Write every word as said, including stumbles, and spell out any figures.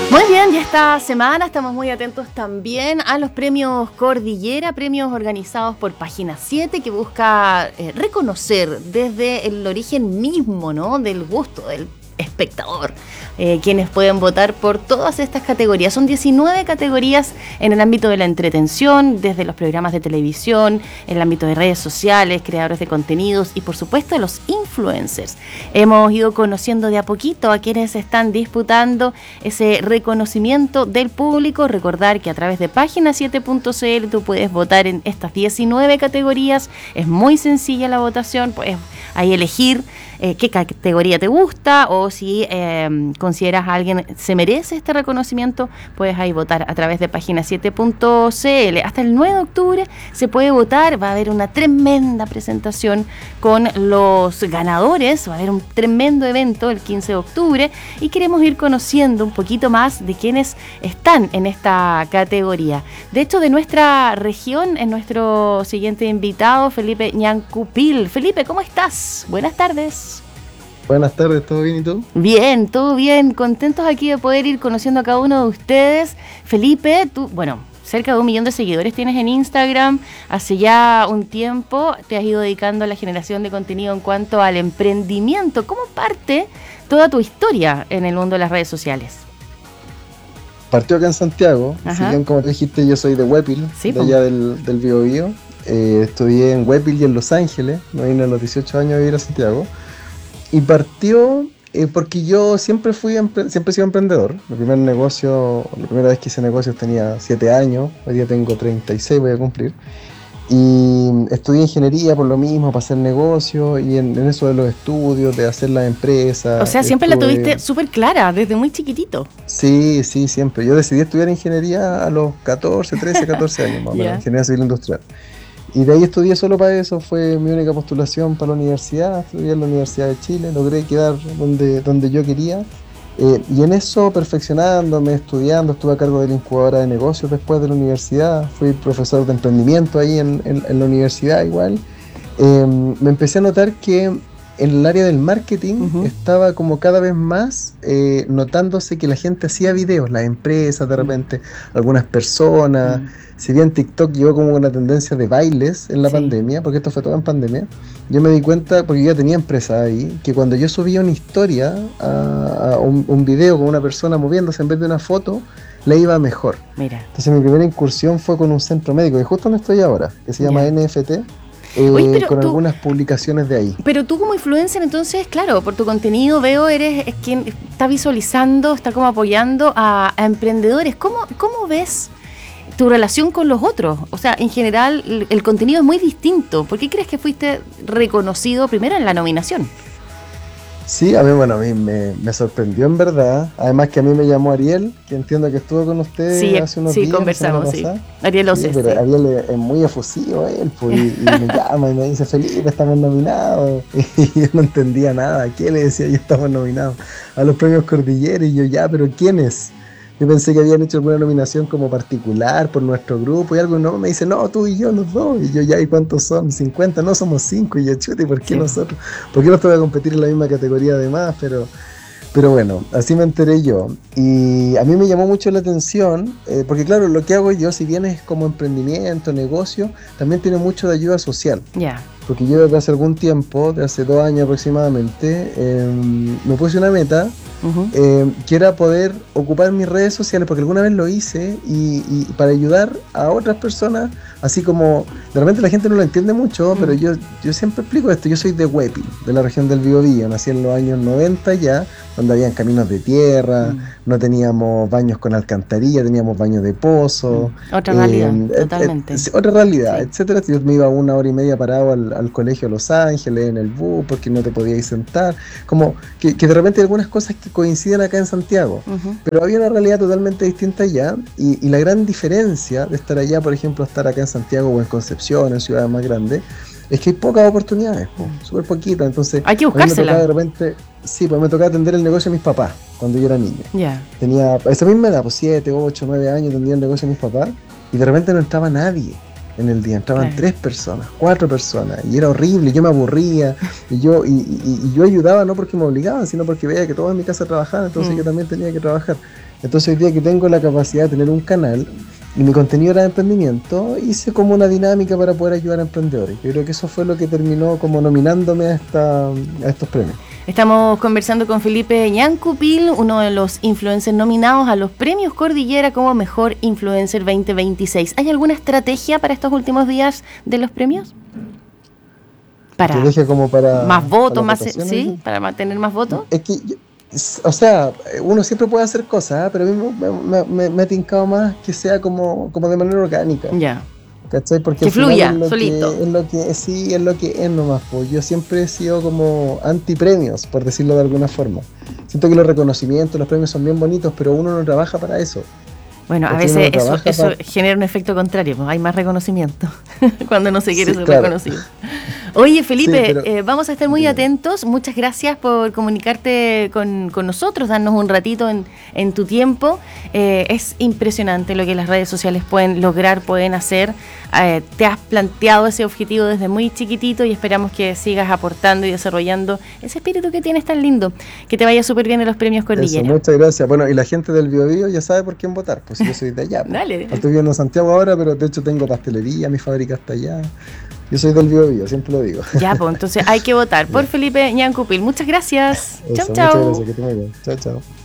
Muy bien, ya esta semana estamos muy atentos también a los premios Cordillera, premios organizados por Página siete, que busca eh, reconocer desde el origen mismo, ¿no?, del gusto del espectador, eh, quienes pueden votar por todas estas categorías. Son diecinueve categorías en el ámbito de la entretención, desde los programas de televisión, en el ámbito de redes sociales, creadores de contenidos y por supuesto los influencers. Hemos ido conociendo de a poquito a quienes están disputando ese reconocimiento del público. Recordar que a través de página siete punto c l tú puedes votar en estas diecinueve categorías. Es muy sencilla la votación, puedes ahí elegir eh, qué categoría te gusta, o si eh, consideras a alguien se merece este reconocimiento, puedes ahí votar a través de página siete punto c l. Hasta el nueve de octubre se puede votar, va a haber una tremenda presentación con los ganadores, va a haber un tremendo evento el quince de octubre y queremos ir conociendo un poquito más de quienes están en esta categoría. De hecho, de nuestra región es nuestro siguiente invitado, Felipe Ñancupil. Felipe, ¿cómo estás? Buenas tardes. Buenas tardes, ¿todo bien y tú? Bien, todo bien, contentos aquí de poder ir conociendo a cada uno de ustedes. Felipe, tú, bueno, cerca de un millón de seguidores tienes en Instagram, hace ya un tiempo te has ido dedicando a la generación de contenido en cuanto al emprendimiento. ¿Cómo parte toda tu historia en el mundo de las redes sociales? Partió acá en Santiago. Ajá. Si bien, como te dijiste, yo soy de Huépil, Sí, de allá del, del Biobío. Eh, estudié en Huépil y en Los Ángeles, me vine a los dieciocho años a vivir a Santiago. Y partió eh, porque yo siempre fui empre- siempre he sido emprendedor. Mi primer negocio, la primera vez que hice negocios tenía siete años, hoy día tengo treinta y seis, voy a cumplir. Y estudié ingeniería por lo mismo, para hacer negocios, y en, en eso de los estudios, de hacer las empresas. O sea, siempre la estuve- tuviste súper clara, desde muy chiquitito. Sí, sí, siempre. Yo decidí estudiar ingeniería a los catorce, trece, catorce años más o menos, Ya. ingeniería civil industrial. Y de ahí estudié solo para eso, fue mi única postulación para la universidad, estudié en la Universidad de Chile, logré quedar donde, donde yo quería. Eh, y en eso, perfeccionándome, estudiando, estuve a cargo de la incubadora de negocios después de la universidad, fui profesor de emprendimiento ahí en, en, en la universidad igual. Eh, me empecé a notar que en el área del marketing Uh-huh. estaba como cada vez más eh, notándose que la gente hacía videos, las empresas de repente, algunas personas. Mm. Si bien TikTok llegó como una tendencia de bailes en la Sí. pandemia, porque esto fue todo en pandemia, yo me di cuenta, porque yo ya tenía empresa ahí, que cuando yo subía una historia, a, a un, un video con una persona moviéndose en vez de una foto, le iba mejor. Mira. Entonces mi primera incursión fue con un centro médico, que justo donde estoy ahora, que se llama Ya. N F T, eh, Oye, pero con tú- algunas publicaciones de ahí. Pero tú como influencer, entonces, claro, por tu contenido veo, eres es quien está visualizando, está como apoyando a, a emprendedores. ¿Cómo, cómo ves tu relación con los otros? O sea, en general, el, el contenido es muy distinto. ¿Por qué crees que fuiste reconocido primero en la nominación? Sí, a mí, bueno, a mí me, me sorprendió en verdad. Además que a mí me llamó Ariel, que entiendo que estuvo con ustedes Sí, hace unos sí, días. conversamos, la sí. semana pasada. Ariel Sí, Oces, pero sí. Ariel es, es muy efusivo él, pues, y, y me llama y me dice, Felipe, estamos nominados. Y yo no entendía nada. ¿A qué le decía yo estamos nominados? A los premios Cordillera. Y yo, ya, pero ¿quiénes? Yo pensé que habían hecho alguna nominación como particular por nuestro grupo y algo. No, me dice, no, tú y yo, los dos. Y yo, ya, ¿y cuántos son? cincuenta, no, somos cinco. Y yo, chute, ¿por qué Sí. nosotros? ¿Por qué no te voy a competir en la misma categoría además? Pero... Pero bueno, así me enteré yo. Y a mí me llamó mucho la atención, eh, porque claro, lo que hago yo, si bien es como emprendimiento, negocio, también tiene mucho de ayuda social. Ya. Porque yo desde hace algún tiempo, de hace dos años aproximadamente, eh, me puse una meta, Uh-huh. eh, que era poder ocupar mis redes sociales, porque alguna vez lo hice, y, y para ayudar a otras personas, así como, de repente la gente no lo entiende mucho, Mm. pero yo, yo siempre explico esto. Yo soy de Huépil, de la región del Biobío, nací en los años noventa ya, donde habían caminos de tierra, Mm. no teníamos baños con alcantarilla, teníamos baños de pozo. Mm. Otra realidad, eh, eh, totalmente. eh, sí, otra realidad, Sí. etcétera. Yo me iba una hora y media parado al, al colegio a Los Ángeles, en el bus, porque no te podías sentar. Como que, que de repente hay algunas cosas que coinciden acá en Santiago. Uh-huh. Pero había una realidad totalmente distinta allá, y, y la gran diferencia de estar allá, por ejemplo, estar acá en Santiago o en Concepción, en ciudades más grandes, es que hay pocas oportunidades, po, súper poquitas. Entonces, Hay que a mí me buscárselas. tocaba de repente, sí, pues me tocaba atender el negocio de mis papás cuando yo era niño. Ya. Tenía, a esa misma edad, pues siete, ocho, nueve años, atendía el negocio de mis papás, y de repente no entraba nadie en el día, entraban Claro. tres personas, cuatro personas, y era horrible, yo me aburría, y yo y, y- y yo ayudaba no porque me obligaban, sino porque veía que todos en mi casa trabajaban, entonces Mm. yo también tenía que trabajar. Entonces hoy día que tengo la capacidad de tener un canal y mi contenido era de emprendimiento, hice como una dinámica para poder ayudar a emprendedores. Yo creo que eso fue lo que terminó como nominándome a, esta, a estos premios. Estamos conversando con Felipe Ñancupil, uno de los influencers nominados a los premios Cordillera como Mejor Influencer veinte veintiséis. ¿Hay alguna estrategia para estos últimos días de los premios? Para estrategia como para más votos, más votaciones, sí, ¿sí? Para mantener más votos. Es que, yo, o sea, uno siempre puede hacer cosas, ¿eh? Pero a mí me, me, me, me ha tincado más que sea como, como de manera orgánica. Ya. ¿Cachai? Porque que al final fluya, es lo solito. Que, es lo que sí, es lo que es nomás. Pues yo siempre he sido como anti-premios, por decirlo de alguna forma. Siento que los reconocimientos, los premios son bien bonitos, pero uno no trabaja para eso. Bueno, a veces eso, eso para... genera un efecto contrario, pues hay más reconocimiento cuando no se quiere sí, ser claro. reconocido. Oye, Felipe, sí, pero... eh, vamos a estar muy atentos. Muchas gracias por comunicarte con, con nosotros, darnos un ratito en, en tu tiempo. Eh, es impresionante lo que las redes sociales pueden lograr, pueden hacer. Eh, te has planteado ese objetivo desde muy chiquitito y esperamos que sigas aportando y desarrollando ese espíritu que tienes tan lindo. Que te vaya súper bien en los premios Cordillera. Eso, muchas gracias. Bueno, y la gente del Biobío ya sabe por quién votar, pues yo soy de allá. Pues. Dale. Estoy viviendo en Santiago ahora, pero de hecho tengo pastelería, mi fábrica está allá. Yo soy del Biobío, siempre lo digo. Ya, pues entonces hay que votar por Felipe Ñancupil. Muchas gracias. Eso, chau, chau. Muchas gracias, que te muy bien. Chao, chao.